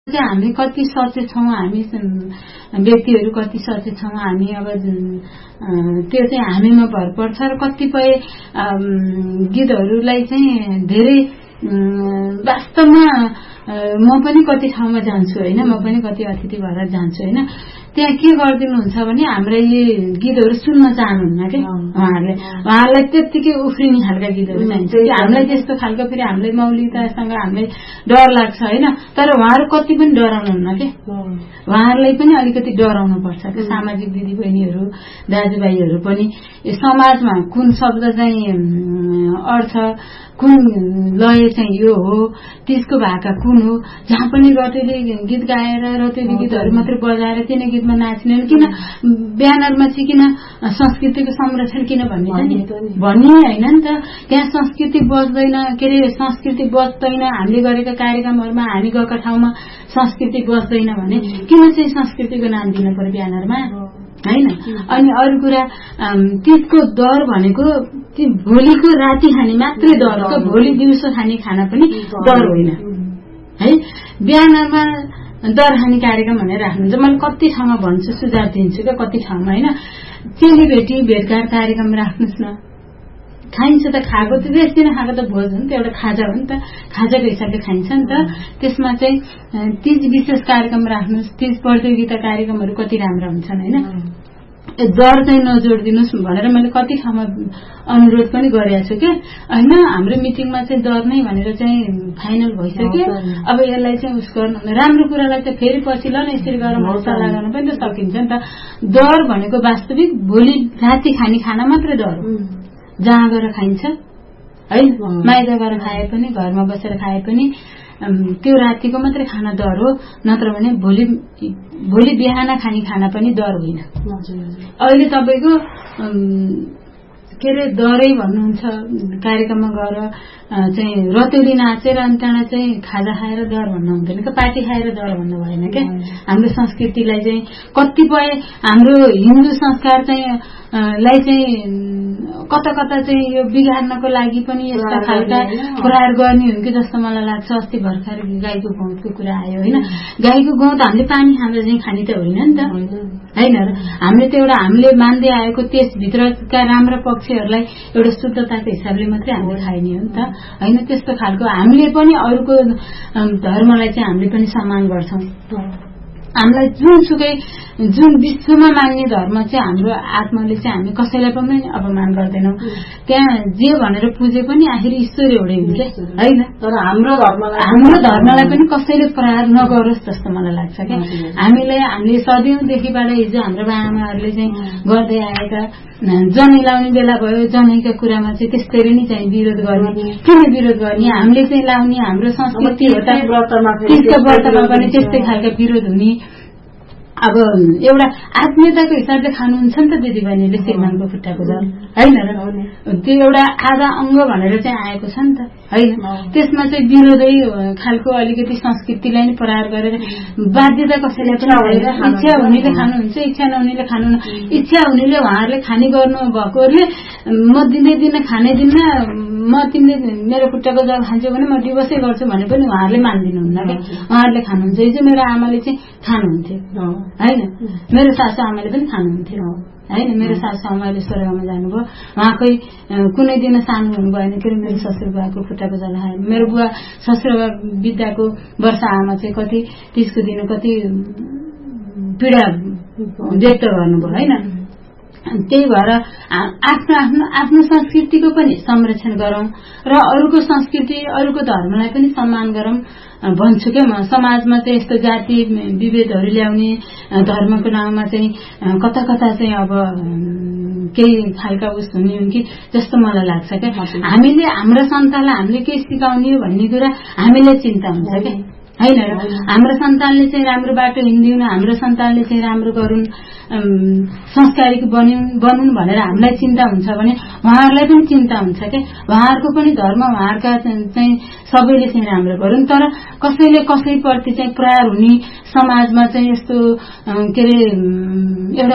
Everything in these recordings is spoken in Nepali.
हामी कति सचेत छौं, हामी व्यक्तिहरू कति सचेत छौं, हामी अब त्यो चाहिँ हामीमा भर पर्छ। र कतिपय गीतहरूलाई चाहिँ धेरै वास्तवमा म पनि कति ठाउँमा जान्छु हैन, म पनि कति अतिथि भएर जान्छु हैन, त्यहाँ के गरिदिनुहुन्छ भने हाम्रा यी गीतहरू सुन्न चाहनुहुन्न के उहाँहरूलाई त्यतिकै उफ्रिने खालका गीतहरू चाहिन्छ कि हामीलाई त्यस्तो खालको फेरि हामीलाई मौलिकतासँग हामीलाई डर लाग्छ हैन। तर उहाँहरू कति पनि डराउनुहुन्न के, उहाँहरूलाई पनि अलिकति डराउनु पर्छ के। सामाजिक दिदीबहिनीहरू दाजुभाइहरू पनि समाजमा कुन शब्द चाहिँ अर्थ कुन लय चाहिँ यो हो, त्यसको भाका कुन हो, जहाँ पनि रटेली गीत गाएर रटेली गीतहरू मात्रै बजाएर तिनै गीतमा नाच्ने किन, ब्यानरमा चाहिँ किन संस्कृतिको संरक्षण किन भन्ने होइन नि त। त्यहाँ संस्कृति बच्दैन, के अरे संस्कृति बच्दैन, हामीले गरेका कार्यक्रमहरूमा हामी गएका ठाउँमा संस्कृति बच्दैन भने किन चाहिँ संस्कृतिको नाम दिन पर्यो ब्यानरमा हैन। अनि अरू कुरा त्यसको डर भनेको भोलिको राति खाने मात्रै डर हो, भोलि दिउँसो खाने खाना पनि डर होइन है। ब्यानरमा डर खाने कार्यक्रम भनेर राख्नुहुन्छ, मैले कति ठाउँमा भन्छु, सुझाव दिन्छु क्या कति ठाउँमा हैन। चेलीबेटी भेटघाट कार्यक्रम राख्नुहोस् न, खाइन्छ त, खाएको त त्यस दिन खाएको त भोज हो नि त, एउटा खाजा हो नि त, खाजाको हिसाबले खाइन्छ नि त। त्यसमा चाहिँ तीज विशेष कार्यक्रम राख्नुहोस्, तीज प्रतियोगिता कार्यक्रमहरू कति राम्रा हुन्छन् हैन। डर चाहिँ नजोडिदिनुहोस् भनेर मैले कति ठाउँमा अनुरोध पनि गरेको छु के हैन। हाम्रो मिटिङमा चाहिँ डर नै भनेर चाहिँ फाइनल भइसक्यो। अब यसलाई चाहिँ उस गर्नु राम्रो कुरालाई चाहिँ फेरि पछि ल न यसरी गरेर सल्लाह गर्न पनि त सकिन्छ नि त। डर भनेको वास्तविक भोलि राति खाने खाना मात्र डर हो, जहाँ गएर खाइन्छ है, माइत गएर खाए पनि घरमा बसेर खाए पनि त्यो रातिको मात्रै खाना डर हो, नत्र भने भोलि बिहान खाने खाना पनि डर होइन। अहिले तपाईको के अरे डरै भन्नुहुन्छ कार्यक्रममा गएर चाहिँ रतौली नाचेर अनि त्यहाँ चाहिँ खाजा खाएर डर भन्नु हुँदैन क्या, पार्टी खाएर डर भन्नु भएन क्या। हाम्रो संस्कृतिलाई चाहिँ कतिपय हाम्रो हिन्दू संस्कार चाहिँ लाई चाहिँ कता कता चाहिँ यो बिगार्नको लागि पनि यस्ता खालका कुराहरू गर्ने हुन् कि जस्तो मलाई लाग्छ। अस्ति भर्खर गाईको गौतको कुरा आयो हैन। गाईको गौत हामीले पानी खाँदा चाहिँ खाने त होइन नि त हैन र। हामीले त एउटा हामीले मान्दै आएको त्यसभित्रका राम्रा पक्षहरूलाई एउटा शुद्धताको हिसाबले मात्रै हामीले खाइने हो नि त हैन। त्यस्तो खालको हामीले पनि अरूको धर्मलाई चाहिँ हामीले पनि सम्मान गर्छौं। हामीलाई जुन विश्वमा मान्ने धर्म चाहिँ हाम्रो आत्माले चाहिँ हामी कसैलाई पनि अपमान गर्दैनौं। त्यहाँ जे भनेर पुजे पनि आखिर ईश्वर एउटै हुन्छ हैन। तर हाम्रो धर्मलाई पनि कसैले प्रहार नगरोस् जस्तो मलाई लाग्छ क्या। हामीले सधैँदेखिबाट हिजो हाम्रो बाआमाहरूले चाहिँ गर्दै आएका जनै लाउने बेला भयो, जनैका कुरामा चाहिँ त्यसरी नै चाहिँ विरोध गर्ने। किन विरोध गर्ने? हामीले चाहिँ लाउने हाम्रो संस्कृति हो त, त्यसको व्रतमा पनि त्यस्तै खालका विरोध हुने। अब एउटा आत्मीयताको हिसाबले खानुहुन्छ नि त दिदीबहिनीले श्रीमानको खुट्टाको जल हैन र। त्यो एउटा आधा अंग भनेर चाहिँ आएको छ नि त हैन। त्यसमा चाहिँ विरोधै खालको अलिकति संस्कृतिलाई नै प्रहार गरेर बाध्यता कसैले पनि इच्छा हुनेले खानुहुन्छ, इच्छा नहुनेले खानुहुन्न। इच्छा हुनेले उहाँहरूले खाने गर्नु भएकोले म दिन खाने दिन म तिमीले मेरो खुट्टाको जल खान्छौ भने म दिवसै गर्छु भने पनि उहाँहरूले मान्दिनुहुन्न क्या। उहाँहरूले खानुहुन्छ। हिजो मेरो आमाले चाहिँ खानुहुन्थ्यो हैन, मेरो सासू आमाले पनि खानुहुन्थ्यो हैन। मेरो सासू आमाले स्वर्गमा जानुभयो, उहाँकै कुनै दिन सानो हुनुभएन के मेरो ससुर बुवाको खुट्टाको जल खाए। मेरो बुवा ससुर विद्याको वर्ष आमा चाहिँ कति 30 को दिन कति पीडा व्यक्त गर्नुभयो हैन। त्यही भएर आफ्नो संस्कृतिको पनि संरक्षण गरौं र अरूको संस्कृति अरूको धर्मलाई पनि सम्मान गरौं भन्छु क्या म। समाजमा चाहिँ यस्तो जाति विभेदहरू ल्याउने धर्मको नाममा चाहिँ कता कता चाहिँ अब केही खालका उस हुने हुन् कि जस्तो मलाई लाग्छ क्या। हामीले हाम्रो सन्तानलाई हामीले के सिकाउने हो भन्ने कुरा हामीले चिन्ता हुन्छ क्या हैन र। हाम्रो सन्तानले चाहिँ राम्रो बाटो हिँड्दिउन्, हाम्रो सन्तानले चाहिँ राम्रो गरून्, संस्कारिक बनुन् भनेर हामीलाई चिन्ता हुन्छ भने उहाँहरूलाई पनि चिन्ता हुन्छ क्या। उहाँहरूको पनि धर्म उहाँहरूका चाहिँ सबैले चाहिँ राम्रो गरून्। तर कसैले कसैप्रति चाहिँ प्रहार हुने समाजमा चाहिँ यस्तो के अरे एउटा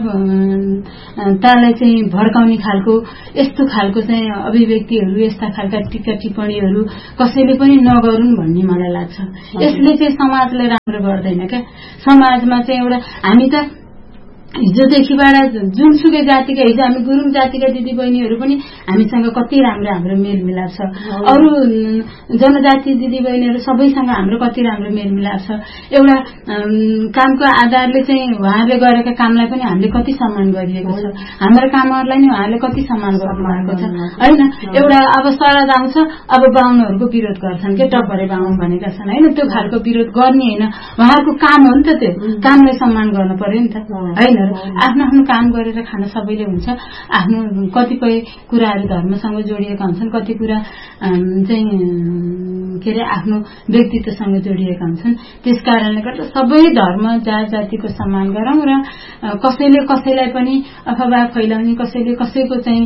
मानवतालाई चाहिँ भड्काउने खालको यस्तो खालको चाहिँ अभिव्यक्तिहरू यस्ता खालका टीका टिप्पणीहरू कसैले पनि नगरून् भन्ने मलाई लाग्छ। यसले चाहिँ समाजलाई राम्रो गर्दैन क्या। समाजमा चाहिँ एउटा हामी त हिजोदेखिबाट जुनसुकै जातिका हिजो हामी गुरुङ जातिका दिदीबहिनीहरू पनि हामीसँग कति राम्रो हाम्रो मेलमिलाप छ। अरू जनजाति दिदीबहिनीहरू सबैसँग हाम्रो कति राम्रो मेलमिलाप छ। एउटा कामको आधारले चाहिँ उहाँहरूले गरेका कामलाई पनि हामीले कति सम्मान गरिएको छ। हाम्रो कामहरूलाई नि उहाँहरूले कति सम्मान गर्नुभएको छ होइन। एउटा अब शरद आउँछ अब बाहुनहरूको विरोध गर्छन् के टपरे बाहुन भनेका छन् होइन। त्यो खालको विरोध गर्ने होइन, उहाँहरूको काम हो नि त। त्यो कामलाई सम्मान गर्नु पर्यो नि त होइन। आफ्नो आफ्नो काम गरेर खान सबैले हुन्छ। आफ्नो कतिपय कुराहरू धर्मसँग जोडिएका हुन्छन्, कति कुरा चाहिँ के अरे आफ्नो व्यक्तित्वसँग जोडिएका हुन्छन्। त्यस कारणले गर्दा सबै धर्म जातिको सम्मान गरौं र कसैले कसैलाई पनि अफवाह फैलाउने, कसैले कसैको चाहिँ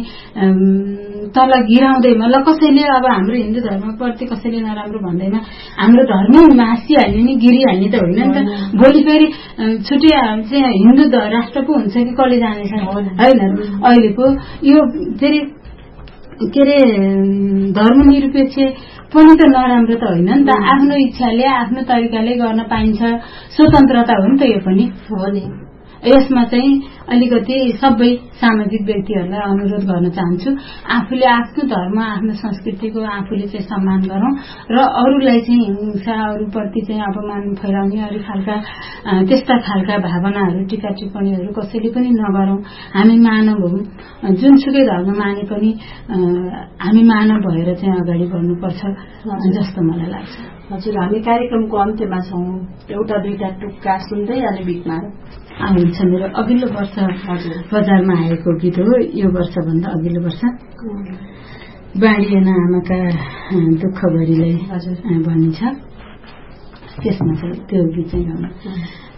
तल गिराउँदैमा ल कसैले अब हाम्रो हिन्दू धर्मप्रति कसैले नराम्रो भन्दैमा हाम्रो धर्मै मासिहाल्ने नि गिरिहाल्ने त होइन नि त। भोलि फेरि छुट्टै चाहिँ हिन्दू राष्ट्र पो हुन्छ कि कसले जानेछ होइन। अहिलेको यो फेरि के अरे धर्मनिरपेक्ष पनि त नराम्रो त होइन नि त। आफ्नो इच्छाले आफ्नो तरिकाले गर्न पाइन्छ, स्वतन्त्रता हो नि त यो पनि हो नि। यसमा चाहिँ अलिकति सबै सामाजिक व्यक्तिहरूलाई अनुरोध गर्न चाहन्छु, आफूले आफ्नो धर्म आफ्नो संस्कृतिको आफूले चाहिँ सम्मान गरौं र अरूलाई चाहिँ हिंसा अरूप्रति चाहिँ अपमान फैलाउने अरू खालका त्यस्ता खालका भावनाहरू टीका टिप्पणीहरू कसैले पनि नगरौं। हामी मानव हौं, जुनसुकै धर्म माने पनि हामी मानव भएर चाहिँ अगाडि बढ्नुपर्छ जस्तो मलाई लाग्छ। हजुर, हामी कार्यक्रमको अन्त्यमा छौं। एउटा दुईटा टुक्का सुन्दै अनि बिचमा हुन्छ। मेरो अघिल्लो वर्ष बजारमा आएको गीत हो, यो वर्षभन्दा अघिल्लो वर्ष बाँडिएन आमाका दुःख भरिलाई भन्ने छ, त्यसमा चाहिँ त्यो गीत चाहिँ